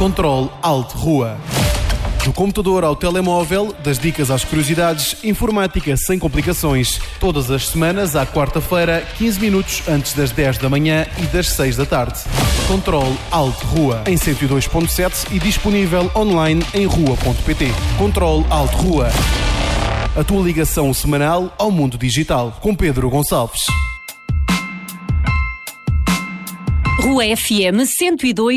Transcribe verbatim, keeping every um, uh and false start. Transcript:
Controle Alt Rua. Do computador ao telemóvel, das dicas às curiosidades, informática sem complicações. Todas as semanas, à quarta-feira, quinze minutos antes das dez da manhã e das seis da tarde. Controle Alt Rua, em cento e dois ponto sete e disponível online em rua ponto pt. Controle Alt Rua. A tua ligação semanal ao mundo digital. Com Pedro Gonçalves. Rua F M cento e dois